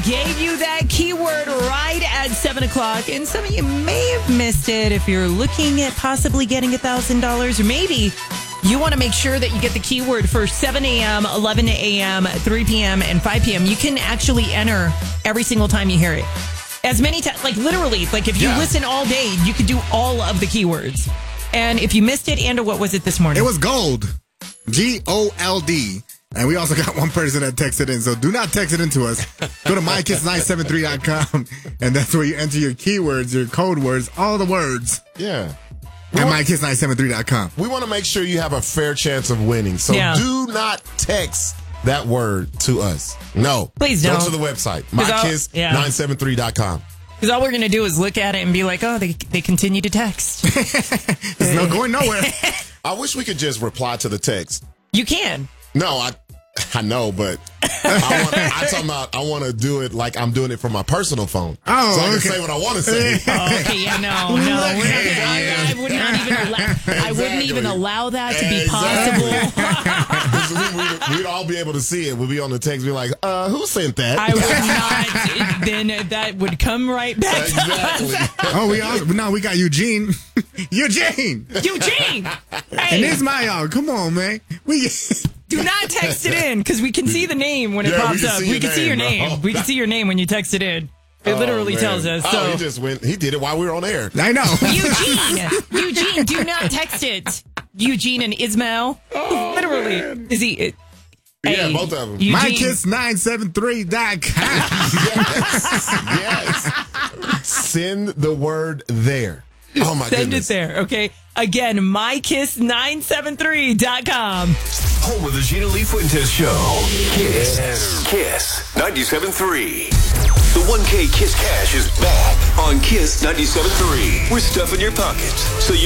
gave you that keyword right at 7 o'clock. And some of you may have missed it if you're looking at possibly getting $1,000. Or maybe you want to make sure that you get the keyword for 7 a.m., 11 a.m., 3 p.m., and 5 p.m. You can actually enter every single time you hear it. As many times, like literally, like if you listen all day, you could do all of the keywords. And if you missed it, Andrew, what was it this morning? It was gold. GOLD. And we also got one person that texted in. So do not text it into us. Go to mykiss973.com. And that's where you enter your keywords, your code words, all the words. Yeah. At mykiss973.com. We want to make sure you have a fair chance of winning. So do not text that word to us. No. Please don't. Go to the website, mykiss973.com. Because all we're going to do is look at it and be like, oh, they continue to text. It's not going nowhere. I wish we could just reply to the text. You can. No, I know, but I want to do it like I'm doing it from my personal phone. Oh, so I can say what I want to say. Okay, yeah, no. I wouldn't even allow that to be possible. We'd all be able to see it. We'd be on the text, be like, who sent that? I would not. Then that would come right back. Exactly. We got Eugene. Eugene. Hey. And Ismail. Come on, man. Do not text it in because we can see the name when it pops up. We can see your name. We can see your name when you text it in. It literally tells us. So. He did it while we were on air. I know. Eugene, do not text it. Eugene and Ismail. Literally. Man. Is he? Yeah, both of them. mykiss973.com. Yes. Send the word there. Oh, my Send goodness. it there, okay? Again, mykiss973.com. Home of the Gina Lee Fuentes Show. Kiss 97.3. The 1K Kiss Cash is back on Kiss 97.3. We're stuffing your pockets so you